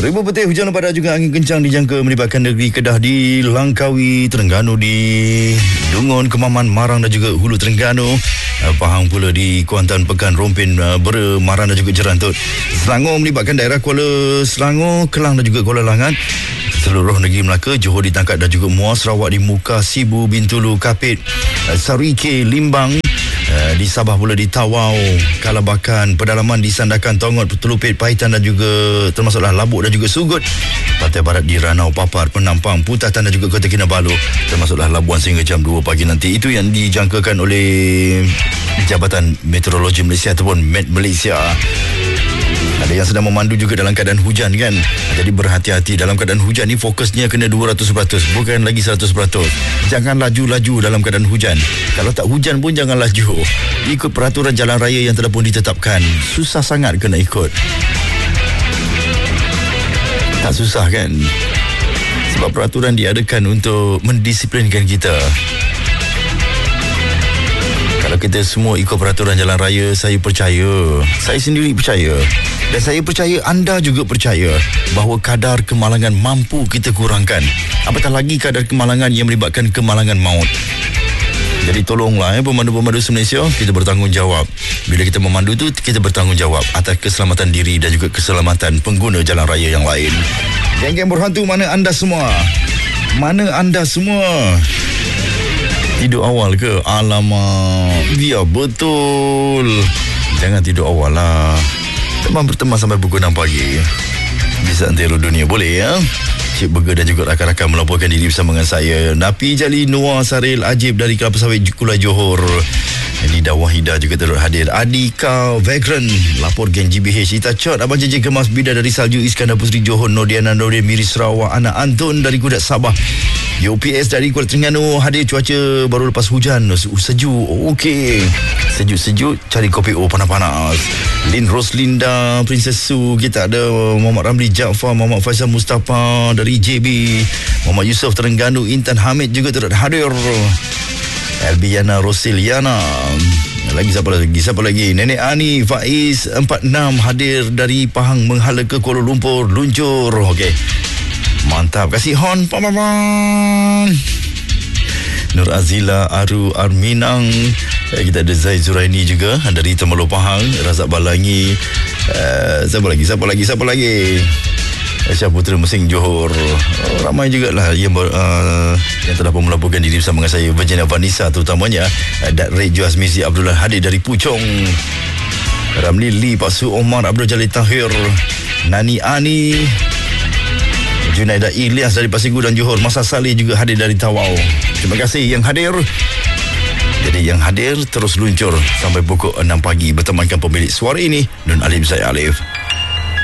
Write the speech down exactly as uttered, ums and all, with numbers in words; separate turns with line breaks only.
Ribuan petir, hujan lebat dan juga angin kencang dijangka melibatkan negeri Kedah di Langkawi, Terengganu di Dungun, Kemaman, Marang dan juga Hulu Terengganu, Pahang pula di Kuantan, Pekan, Rompin, Bera, Maran dan juga Jerantut. Selangor melibatkan daerah Kuala Selangor, Kelang dan juga Kuala Langat. Seluruh negeri Melaka, Johor ditangkap dan juga Muar, Sarawak di Muka, Sibu, Bintulu, Kapit, Sarike, Limbang. Uh, di Sabah pula di Tawau, Kalabakan, Pedalaman di Sandakan, Tongot, Telupit, Pahitan dan juga termasuklah Labuk dan juga Sugut. Pantai Barat di Ranau, Papar, Penampang, Putatan dan juga Kota Kinabalu, termasuklah Labuan sehingga jam dua pagi nanti. Itu yang dijangkakan oleh Jabatan Meteorologi Malaysia ataupun Met Malaysia. Ada yang sedang memandu juga dalam keadaan hujan kan. Jadi berhati-hati dalam keadaan hujan ni, fokusnya kena dua ratus peratus, bukan lagi seratus peratus. Jangan laju-laju dalam keadaan hujan. Kalau tak hujan pun jangan laju. Ikut peraturan jalan raya yang telah pun ditetapkan. Susah sangat kena ikut. Tak susah kan? Sebab peraturan diadakan untuk mendisiplinkan kita. Kalau kita semua ikut peraturan jalan raya, saya percaya, saya sendiri percaya, dan saya percaya anda juga percaya bahawa kadar kemalangan mampu kita kurangkan. Apatah lagi kadar kemalangan yang melibatkan kemalangan maut. Jadi tolonglah eh, pemandu-pemandu Malaysia, kita bertanggungjawab. Bila kita memandu tu, kita bertanggungjawab atas keselamatan diri dan juga keselamatan pengguna jalan raya yang lain. Geng-geng berhantu, mana anda semua? Mana anda semua? Tidur awal ke? Alamak, biar betul. Jangan tidur awal lah. Teman berteman sampai pukul enam pagi. Bisa antara dunia, boleh ya? Cik Burger dan juga rakan-rakan melaporkan diri bersama dengan saya. Napi Jali, Noah, Saril, Ajib dari Kelapa Sawit, Kulai Johor. Nida Wahida juga turut hadir. Adika Vagrant, lapor geng G B H. Ita Chot, Abang Jeje Kemas, Bida dari Salju, Iskandar Putri Johor, Nordiana Nordin, Miri Sarawak, Anak Antun dari Kudat Sabah, U P S dari Kuala Terengganu. Hadir cuaca baru lepas hujan, sejuk. Okey, sejuk-sejuk, cari kopi O panas-panas. Lin Roslinda, Princess Su. Kita ada Muhammad Ramli Jaafar, Muhammad Faisal Mustafa dari J B, Muhammad Yusof Terengganu, Intan Hamid juga turut hadir. Elbiana Rosiliana. Lagi siapa lagi? Siapa lagi? Nenek Ani Faiz empat enam hadir dari Pahang menghala ke Kuala Lumpur, luncur. Okey. Mantap. Kasih hon. Pam-pam. Nur Azila Aru Arminang. Kita ada Zaid Zuraini juga dari Temerloh Pahang, Razak Balangi. Uh, siapa lagi? Siapa lagi? Siapa lagi? Aisyah Putera Mesing Johor. Oh, ramai jugalah yang uh, yang telah pun melaporkan diri bersama dengan saya. Virginia Vanessa terutamanya, uh, Dat Ray Juaz Mizi Abdullah hadir dari Puchong. Ramli Lee, Pak Su Omar, Abdul Jalil Tahir, Nani Ani, Junaida Ilyas dari Pasir Gudang Johor, Masa Saleh juga hadir dari Tawau. Terima kasih yang hadir. Jadi yang hadir terus luncur sampai pukul enam pagi bertemankan pemilik suara ini, Nun Alim saya Alif.